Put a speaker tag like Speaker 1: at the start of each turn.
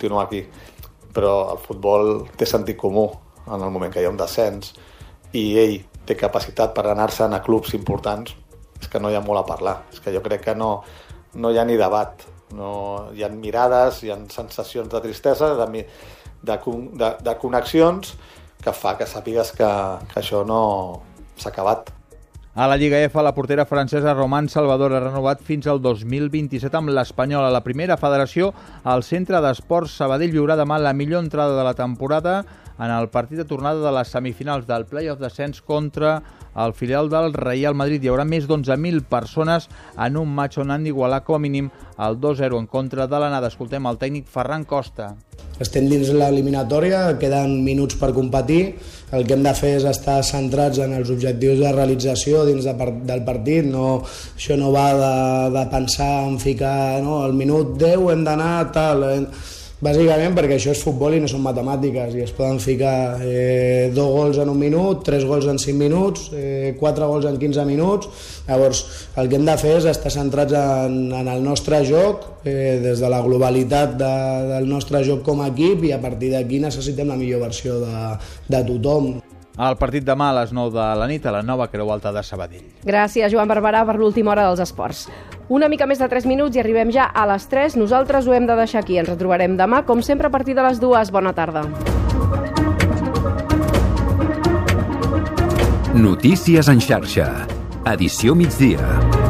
Speaker 1: continuar aquí. Però el futbol té sentit comú en el moment que hi ha un descens i ell té capacitat per anar-se'n a clubs importants, és que no hi ha molt a parlar. És que jo crec que no hi ha ni debat. No, hi ha mirades, hi ha sensacions de tristesa, de connexions que fa que sàpigues que això no s'ha acabat.
Speaker 2: A la Lliga F, la portera francesa Romane Salvador ha renovat fins al 2027 amb l'Espanyol. A la primera federació, el Centre d'Esports Sabadell viurà demà la millor entrada de la temporada en el partit de tornada de les semifinals del play-off descens contra el filial del Real Madrid. Hi haurà més d'11.000 persones en un match on han d'igualar com a mínim el 2-0 en contra de l'anada. Escoltem el tècnic Ferran Costa.
Speaker 3: Estem dins l'eliminatòria, queden minuts per competir, el que hem de fer és estar centrats en els objectius de realització dins del partit, això no va de pensar en ficar el minut 10 hem d'anar tal, bàsicament perquè això és futbol i no són matemàtiques i es poden ficar 2 gols en un minut, 3 gols en 5 minuts, 4 gols en 15 minuts. Llavors el que hem de fer és estar centrats en el nostre joc, des de la globalitat del nostre joc com a equip, i a partir d'aquí necessitem la millor versió de tothom.
Speaker 2: El partit demà a les 9 de la nit a la nova Creu Alta de Sabadell.
Speaker 4: Gràcies, Joan Barberà, per l'última hora dels esports. Una mica més de 3 minuts i arribem ja a les 3. Nosaltres ho hem de deixar aquí. Ens retrobarem demà, com sempre, a partir de les 2. Bona tarda.
Speaker 5: Notícies en xarxa. Edició migdia.